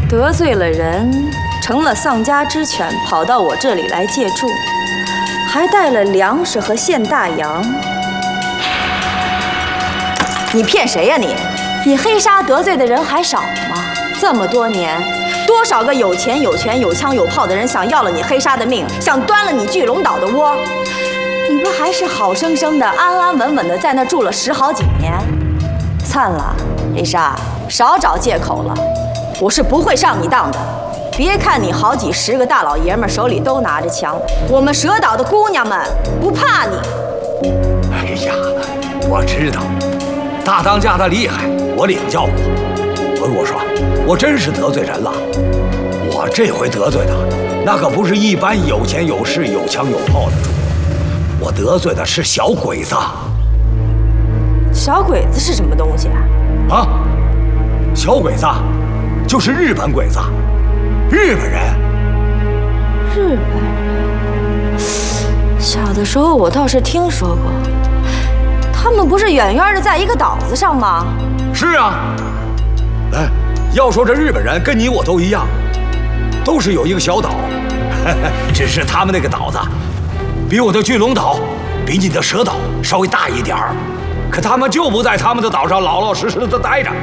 得罪了人，成了丧家之犬，跑到我这里来借住，还带了粮食和现大洋。你骗谁呀你？你黑沙得罪的人还少吗？这么多年，多少个有钱有权有枪有炮的人想要了你黑沙的命，想端了你巨龙岛的窝，你不还是好生生的、安安稳稳的在那住了10好几年？灿了，黑沙，少找借口了，我是不会上你当的。别看你好几10个大老爷们手里都拿着枪，我们蛇岛的姑娘们不怕你。 哎呀，我知道，大当家的厉害，我领教过。我说，我真是得罪人了。我这回得罪的，那可不是一般有钱有势有枪有炮的主，我得罪的是小鬼子。 小鬼子是什么东西啊？ 啊，小鬼子就是日本鬼子，日本人。 日本人，小的时候我倒是听说过，他们不是远远的在一个岛子上吗？ 是啊。哎，要说这日本人跟你我都一样，都是有一个小岛，只是他们那个岛子比我的巨龙岛，比你的蛇岛稍微大一点儿，可他们就不在他们的岛上老老实实的待着。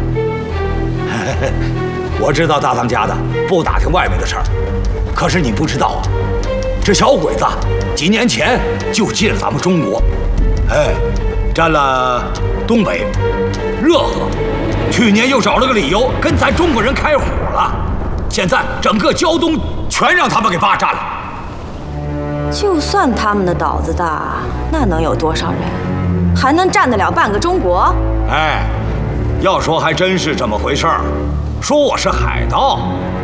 我知道大当家的不打听外面的事儿，可是你不知道啊，这小鬼子几年前就进了咱们中国，哎，占了东北、热河。去年又找了个理由跟咱中国人开火了，现在整个胶东全让他们给霸占了。 就算他们的岛子大，那能有多少人？还能占得了半个中国？ 哎，要说还真是这么回事儿。说我是海盗，